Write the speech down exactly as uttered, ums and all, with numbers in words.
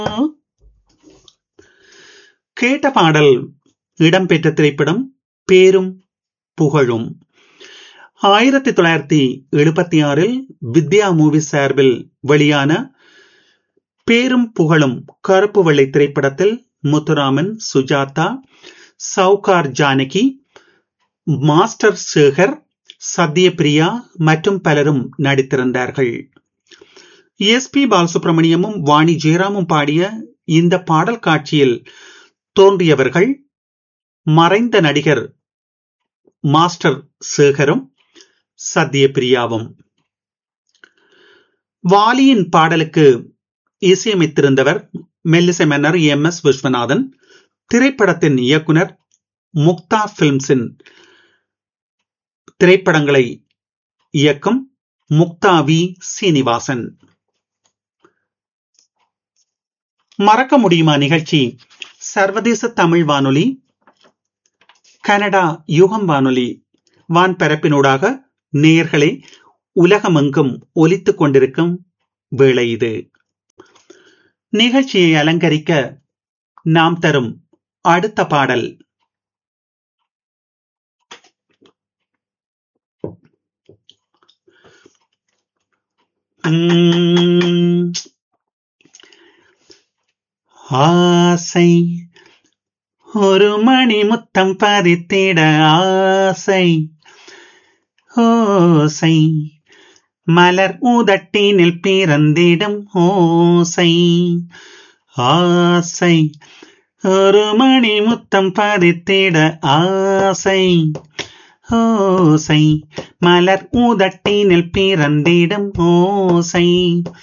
கேட்ட பாடல் இடம்பெற்ற திரைப்படம் பேரும் புகழும். ஆயிரத்தி தொள்ளாயிரத்தி எழுபத்தி ஆறில் வித்யா மூவி சார்பில் வெளியான பேரும் புகழும் கருப்பு வெள்ளை திரைப்படத்தில் முத்துராமன், சுஜாதா, சவுகார் ஜானகி, மாஸ்டர் சேகர், சத்யபிரியா மற்றும் பலரும் நடித்திருந்தார்கள். எஸ் பி பாலசுப்ரமணியமும் வாணி ஜெயராமும் பாடிய இந்த பாடல் காட்சியில் தோன்றியவர்கள் மறைந்த நடிகர் மாஸ்டர் சேகரும் சத்யபிரியாவும். வாலியின் பாடலுக்கு இசையமைத்திருந்தவர் மெல்லிசை மன்னர் எம் எஸ் விஸ்வநாதன். திரைப்படத்தின் இயக்குனர் முக்தா பிலிம்ஸின் திரைப்படங்களை இயக்கும் முக்தா வி சீனிவாசன். மறக்க முடியுமா நிகழ்ச்சி சர்வதேச தமிழ் வானொலி, கனடா யுகம் வானொலி வான்பரப்பினூடாக நேயர்களை உலகமெங்கும் ஒலித்துக் கொண்டிருக்கும் வேளை இது. நிகழ்ச்சியை அலங்கரிக்க நாம் தரும் அடுத்த பாடல் ஆசை ஒரு மணி முத்தம் பதித்திட ஆசை ஓசை மலர் உதட்டினில் பிறந்திடும் ஓசை ஆசை ஒரு மணி முத்தம் பதித்திட ஆசை ஓசை மலர் உதட்டினில் பிறந்திடும் ஓசை